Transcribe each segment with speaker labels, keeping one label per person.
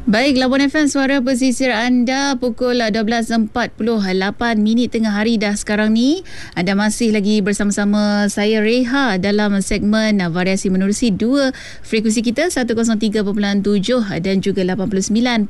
Speaker 1: Baik, Labuan FM, suara pesisir anda pukul 12.48 tengah hari dah sekarang ni. Anda masih lagi bersama-sama saya Reha dalam segmen variasi menerusi dua frekuensi kita 103.7 dan juga 89.4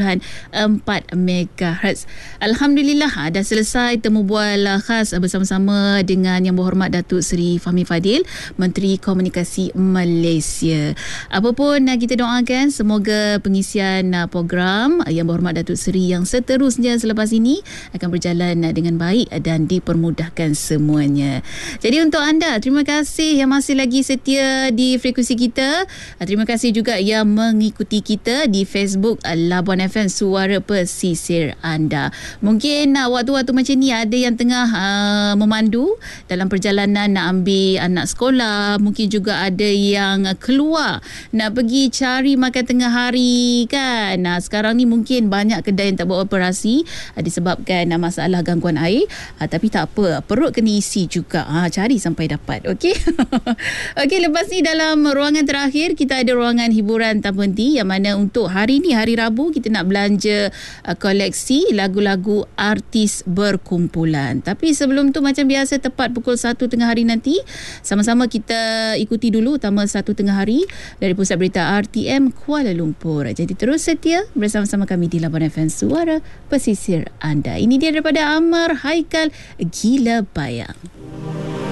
Speaker 1: MHz. Alhamdulillah dah selesai temu bual khas bersama-sama dengan Yang Berhormat Datuk Seri Fahmi Fadil, Menteri Komunikasi Malaysia. Apapun kita doakan semoga pengisian program Yang Berhormat Datuk Seri yang seterusnya selepas ini akan berjalan dengan baik dan dipermudahkan semuanya. Jadi untuk anda, terima kasih yang masih lagi setia di frekuensi kita. Terima kasih juga yang mengikuti kita di Facebook Labuan FM, suara pesisir anda. Mungkin waktu-waktu macam ni ada yang tengah memandu dalam perjalanan nak ambil anak sekolah, mungkin juga ada yang keluar nak pergi cari makan tengah hari kan. Sekarang ni mungkin banyak kedai yang tak buat operasi disebabkan masalah gangguan air, tapi tak apa, perut kena isi juga, cari sampai dapat. Okey. Okey, lepas ni dalam ruangan terakhir kita ada ruangan hiburan tanpa henti, yang mana untuk hari ni, hari Rabu, kita nak belanja koleksi lagu-lagu artis berkumpulan. Tapi sebelum tu macam biasa, tepat pukul 1 tengah hari nanti, sama-sama kita ikuti dulu utama 1 tengah hari dari Pusat Berita RTM Kuala Lumpur. Jadi terus setia bersama-sama kami di Labuan FM, suara pesisir anda. Ini dia daripada Amar Haikal, Gila Bayang.